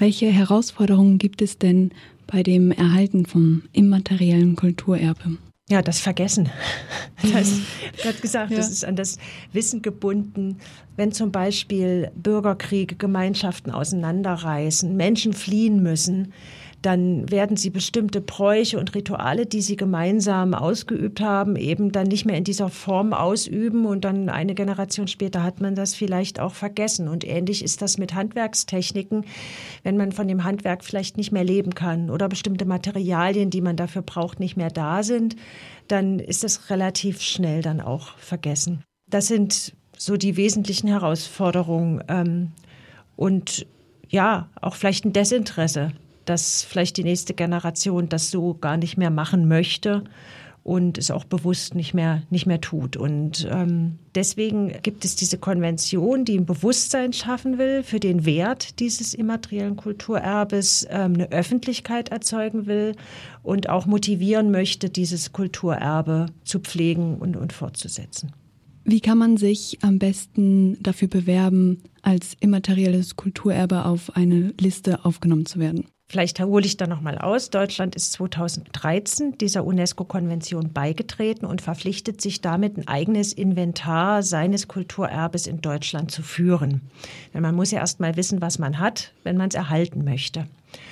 Welche Herausforderungen gibt es denn bei dem Erhalten vom immateriellen Kulturerbe? Ja, das Vergessen. Das hat gesagt, das ist an das Wissen gebunden. Wenn zum Beispiel Bürgerkriege Gemeinschaften auseinanderreißen, Menschen fliehen müssen, dann werden sie bestimmte Bräuche und Rituale, die sie gemeinsam ausgeübt haben, eben dann nicht mehr in dieser Form ausüben. Und dann eine Generation später hat man das vielleicht auch vergessen. Und ähnlich ist das mit Handwerkstechniken. Wenn man von dem Handwerk vielleicht nicht mehr leben kann oder bestimmte Materialien, die man dafür braucht, nicht mehr da sind, dann ist das relativ schnell dann auch vergessen. Das sind so die wesentlichen Herausforderungen. Und ja, auch vielleicht ein Desinteresse, dass vielleicht die nächste Generation das so gar nicht mehr machen möchte und es auch bewusst nicht mehr tut. Und deswegen gibt es diese Konvention, die ein Bewusstsein schaffen will für den Wert dieses immateriellen Kulturerbes, eine Öffentlichkeit erzeugen will und auch motivieren möchte, dieses Kulturerbe zu pflegen und fortzusetzen. Wie kann man sich am besten dafür bewerben, als immaterielles Kulturerbe auf eine Liste aufgenommen zu werden? Vielleicht hole ich da nochmal aus. Deutschland ist 2013 dieser UNESCO-Konvention beigetreten und verpflichtet sich damit, ein eigenes Inventar seines Kulturerbes in Deutschland zu führen. Denn man muss ja erst mal wissen, was man hat, wenn man es erhalten möchte.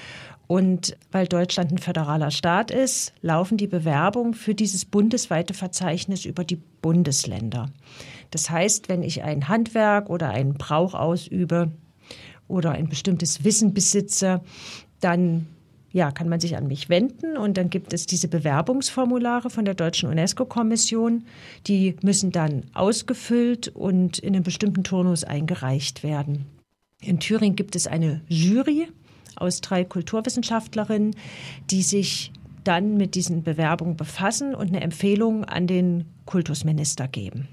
Und weil Deutschland ein föderaler Staat ist, laufen die Bewerbungen für dieses bundesweite Verzeichnis über die Bundesländer. Das heißt, wenn ich ein Handwerk oder einen Brauch ausübe oder ein bestimmtes Wissen besitze, dann kann man sich an mich wenden und dann gibt es diese Bewerbungsformulare von der Deutschen UNESCO-Kommission. Die müssen dann ausgefüllt und in einem bestimmten Turnus eingereicht werden. In Thüringen gibt es eine Jury aus 3 Kulturwissenschaftlerinnen, die sich dann mit diesen Bewerbungen befassen und eine Empfehlung an den Kultusminister geben.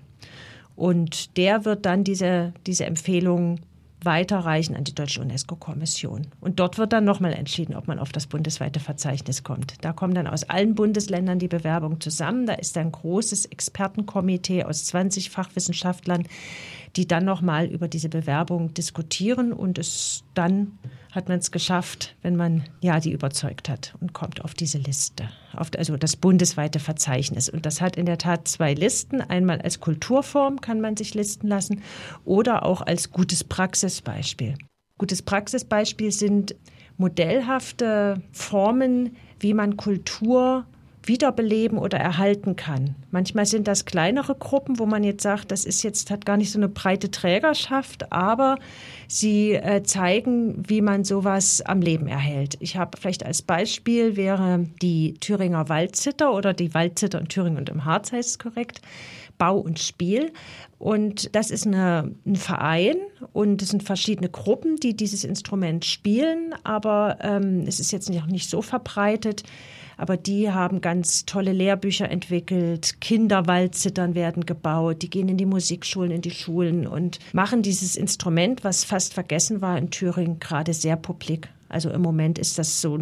Und der wird dann diese Empfehlung weiterreichen an die Deutsche UNESCO-Kommission. Und dort wird dann nochmal entschieden, ob man auf das bundesweite Verzeichnis kommt. Da kommen dann aus allen Bundesländern die Bewerbungen zusammen. Da ist ein großes Expertenkomitee aus 20 Fachwissenschaftlern, die dann nochmal über diese Bewerbung diskutieren. Und dann hat man es geschafft, wenn man die überzeugt hat und kommt auf diese Liste, also das bundesweite Verzeichnis. Und das hat in der Tat 2 Listen. Einmal als Kulturform kann man sich listen lassen oder auch als gutes Praxisbeispiel. Gutes Praxisbeispiel sind modellhafte Formen, wie man Kultur wiederbeleben oder erhalten kann. Manchmal sind das kleinere Gruppen, wo man jetzt sagt, hat gar nicht so eine breite Trägerschaft, aber sie zeigen, wie man sowas am Leben erhält. Ich habe vielleicht als Beispiel wäre die Thüringer Waldzither oder die Waldzither in Thüringen und im Harz heißt es korrekt, Bau und Spiel. Und das ist ein Verein und es sind verschiedene Gruppen, die dieses Instrument spielen, aber es ist jetzt noch nicht so verbreitet. Aber die haben ganz tolle Lehrbücher entwickelt, Kinderwaldzittern werden gebaut, die gehen in die Musikschulen, in die Schulen und machen dieses Instrument, was fast vergessen war in Thüringen, gerade sehr publik. Also im Moment ist das so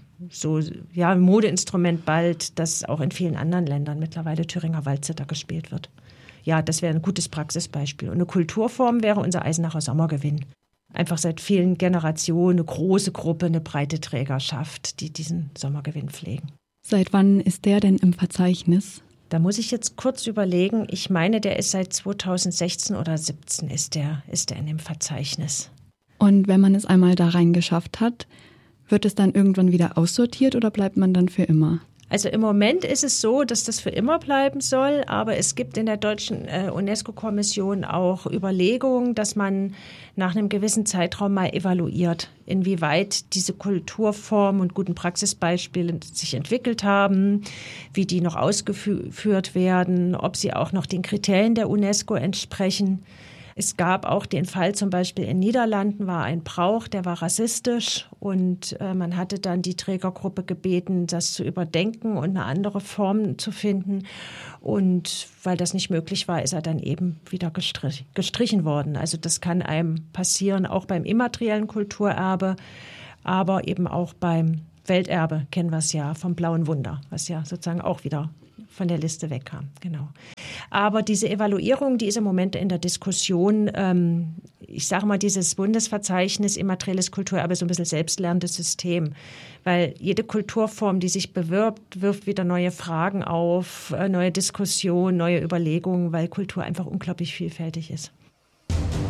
ein Modeinstrument bald, das auch in vielen anderen Ländern mittlerweile Thüringer Waldzither gespielt wird. Ja, das wäre ein gutes Praxisbeispiel. Und eine Kulturform wäre unser Eisenacher Sommergewinn. Einfach seit vielen Generationen eine große Gruppe, eine breite Trägerschaft, die diesen Sommergewinn pflegen. Seit wann ist der denn im Verzeichnis? Da muss ich jetzt kurz überlegen. Ich meine, der ist seit 2016 oder 2017 ist der in dem Verzeichnis. Und wenn man es einmal da reingeschafft hat, wird es dann irgendwann wieder aussortiert oder bleibt man dann für immer? Also im Moment ist es so, dass das für immer bleiben soll, aber es gibt in der deutschen UNESCO-Kommission auch Überlegungen, dass man nach einem gewissen Zeitraum mal evaluiert, inwieweit diese Kulturformen und guten Praxisbeispiele sich entwickelt haben, wie die noch ausgeführt werden, ob sie auch noch den Kriterien der UNESCO entsprechen. Es gab auch den Fall zum Beispiel in Niederlanden war ein Brauch, der war rassistisch und man hatte dann die Trägergruppe gebeten, das zu überdenken und eine andere Form zu finden. Und weil das nicht möglich war, ist er dann eben wieder gestrichen worden. Also das kann einem passieren, auch beim immateriellen Kulturerbe, aber eben auch beim Welterbe kennen wir es ja vom Blauen Wunder, was ja sozusagen auch wieder von der Liste wegkam. Genau. Aber diese Evaluierung, die ist im Moment in der Diskussion. Ich sage mal, dieses Bundesverzeichnis immaterielles Kulturerbe ist so ein bisschen selbstlernendes System, weil jede Kulturform, die sich bewirbt, wirft wieder neue Fragen auf, neue Diskussionen, neue Überlegungen, weil Kultur einfach unglaublich vielfältig ist.